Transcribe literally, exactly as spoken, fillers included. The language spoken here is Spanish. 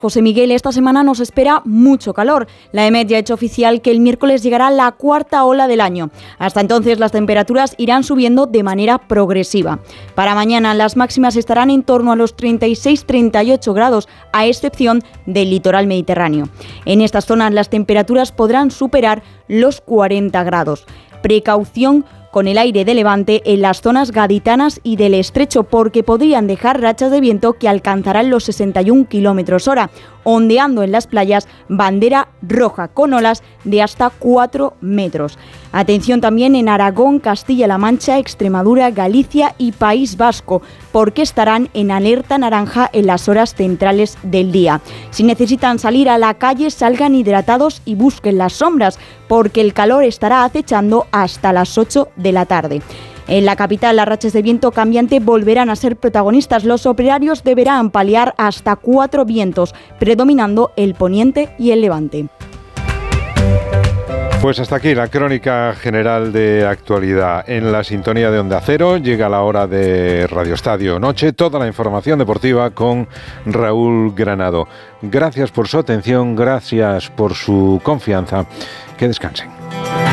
José Miguel, esta semana nos espera mucho calor. La EMET ya ha hecho oficial que el miércoles llegará la cuarta ola del año. Hasta entonces las temperaturas irán subiendo de manera progresiva. Para mañana las máximas estarán en torno a los treinta y seis a treinta y ocho grados, a excepción del litoral mediterráneo. En estas zonas las temperaturas podrán superar los cuarenta grados. Precaución con el aire de levante en las zonas gaditanas y del estrecho, porque podrían dejar rachas de viento que alcanzarán los sesenta y un kilómetros hora, ondeando en las playas bandera roja con olas de hasta cuatro metros. Atención también en Aragón, Castilla-La Mancha, Extremadura, Galicia y País Vasco, porque estarán en alerta naranja en las horas centrales del día. Si necesitan salir a la calle, salgan hidratados y busquen las sombras, porque el calor estará acechando hasta las ocho de la tarde. En la capital, las rachas de viento cambiante volverán a ser protagonistas. Los operarios deberán paliar hasta cuatro vientos, predominando el poniente y el levante. Pues hasta aquí la crónica general de actualidad. En la sintonía de Onda Cero llega la hora de Radio Estadio Noche. Toda la información deportiva con Raúl Granado. Gracias por su atención, gracias por su confianza. Que descansen.